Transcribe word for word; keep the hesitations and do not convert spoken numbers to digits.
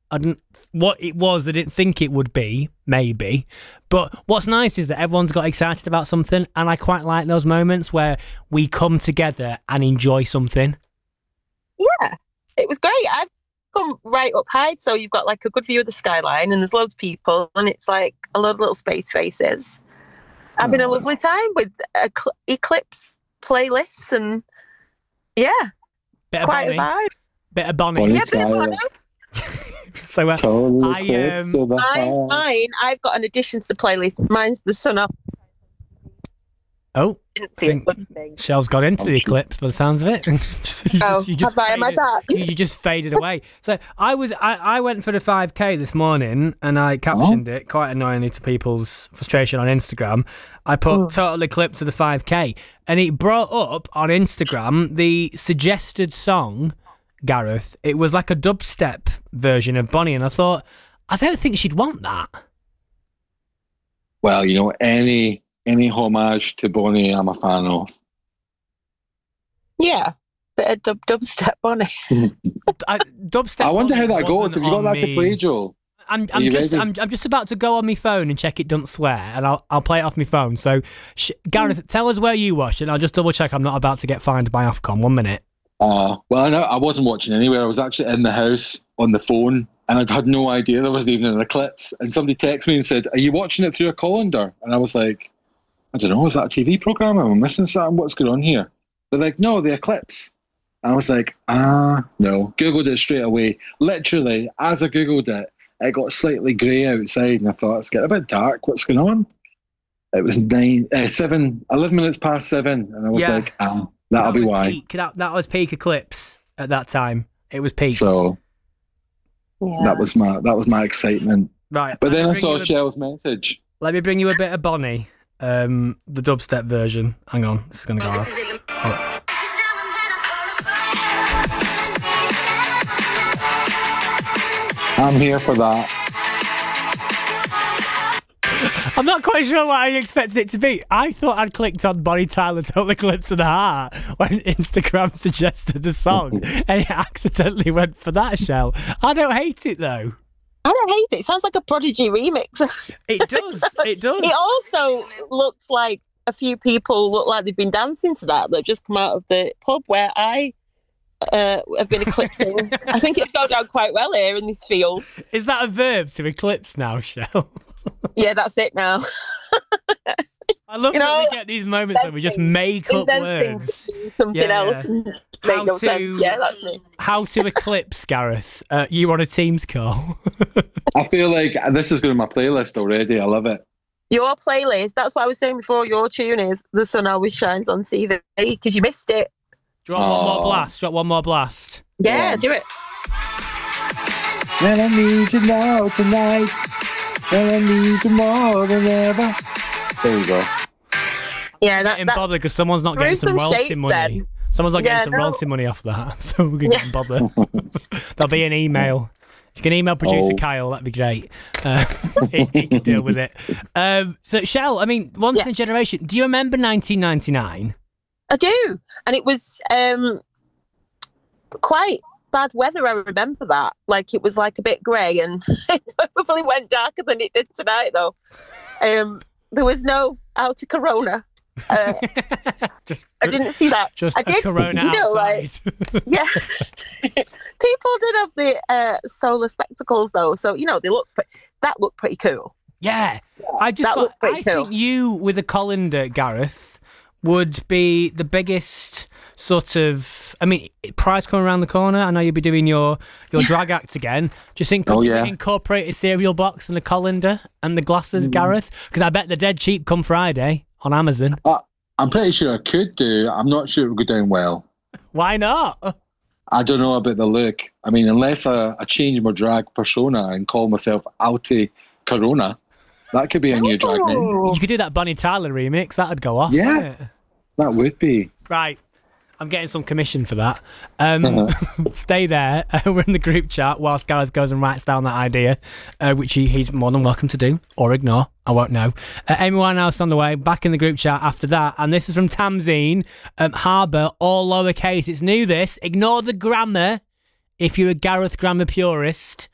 I didn't, what it was, I didn't think it would be, maybe. But what's nice is that everyone's got excited about something, and I quite like those moments where we come together and enjoy something. Yeah, it was great. I've come right up high, so you've got like a good view of the skyline, and there's loads of people, and it's like a lot of little space faces. Having oh. a lovely time with Ecl- Eclipse playlists, and yeah, bit quite of a vibe. Bit of Bonnie. Bonnie yeah, bit of Bonnie. So uh, totally I um, mine's mine. I've got an addition to the playlist. Mine's the sun up. Oh, Didn't see think Shell's got into oh, the eclipse by the sounds of it. you oh, just, you just have I? Am I back? You, you just faded away. So I was, I, I went for the five K this morning, and I captioned oh. it quite annoyingly to people's frustration on Instagram. I put oh. total eclipse of the five K, and it brought up on Instagram the suggested song. Gareth, it was like a dubstep version of Bonnie, and I thought, I don't think she'd want that. Well, you know, any any homage to Bonnie, I'm a fan of. Yeah, bit of dub dubstep Bonnie. I, dubstep. I wonder Bonnie how that goes. Have you got that me. to play, Joel? I'm, I'm just, I'm, I'm just about to go on my phone and check it don't swear, and I'll, I'll play it off my phone. So, sh- Gareth, mm. tell us where you watched, and I'll just double check I'm not about to get fined by Ofcom. One minute. Uh, well, I know I wasn't watching anywhere. I was actually in the house on the phone, and I'd had no idea there was even an eclipse. And somebody texted me and said, "Are you watching it through a colander?" And I was like, "I don't know. Is that a T V program? Am I missing something? What's going on here?" They're like, "No, the eclipse." And I was like, "Ah, no." Googled it straight away. Literally, as I Googled it, it got slightly grey outside, and I thought it's getting a bit dark. What's going on? It was nine, uh, seven, eleven minutes past seven, and I was yeah. like, "Ah." That'll that be why. Peak. That, that was peak eclipse at that time. It was peak. So yeah. that was my that was my excitement. Right. But then I saw a, Shell's message. Let me bring you a bit of Bonnie, um, the dubstep version. Hang on, this is gonna go off. Oh. I'm here for that. I'm not quite sure what I expected it to be. I thought I'd clicked on Bonnie Tyler Total Eclipse of the Heart when Instagram suggested a song, and it accidentally went for that, Shell. I don't hate it, though. I don't hate it. It sounds like a Prodigy remix. It does. It does. It also looks like a few people look like they've been dancing to that. They've just come out of the pub where I uh, have been eclipsing. I think it'd go down quite well here in this field. Is that a verb to eclipse now, Shell? Yeah, that's it now. I love you that know, we get these moments where we just make up words. Something yeah, else. Yeah. Make how no to, sense. Yeah, that's me. How to eclipse, Gareth? Uh, you on a Teams call? I feel like this is going to my playlist already. I love it. Your playlist, that's what I was saying before, your tune is The Sun Always Shines on T V, because you missed it. Drop Aww. one more blast. Drop one more blast. Yeah, yeah. do it. When I need you now tonight. When I need you more than ever. There you go. Yeah, that, getting bothered because someone's not getting some, some royalty money. Then. Someone's not yeah, getting some no. royalty money off that, so we're getting yeah. bothered. There'll be an email. If you can email producer oh. Kyle, that'd be great. Uh, he, he can deal with it. Um, so, Shell, I mean, once yeah. in a generation. Do you remember nineteen ninety-nine? I do, and it was um, quite bad weather. I remember that. Like it was like a bit grey, and it probably went darker than it did tonight. Though um, there was no outer corona. Uh, just, I didn't see that. Just I did, a corona you know, outside. Like, yeah, people did have the uh, solar spectacles though, so you know they looked. Pre- that looked pretty cool. Yeah, yeah I just got. I cool. think you with a colander, Gareth, would be the biggest sort of. I mean, prize coming around the corner. I know you'll be doing your your drag act again. Do you think could oh, you yeah. incorporate a cereal box and a colander and the glasses, mm. Gareth? Because I bet they're dead cheap come Friday. On Amazon. Uh, I'm pretty sure I could do. I'm not sure it would go down well. Why not? I don't know about the look. I mean, unless I, I change my drag persona and call myself Alte Corona, that could be a new drag name. You could do that Bonnie Tyler remix. That'd go off. Yeah, that would be. Right. I'm getting some commission for that. Um, uh-huh. Stay there. Uh, we're in the group chat whilst Gareth goes and writes down that idea, uh, which he, he's more than welcome to do or ignore. I won't know. Uh, anyone else on the way? Back in the group chat after that. And this is from Tamzine. Um, Harbour, all lowercase. It's new, this. Ignore the grammar if you're a Gareth grammar purist.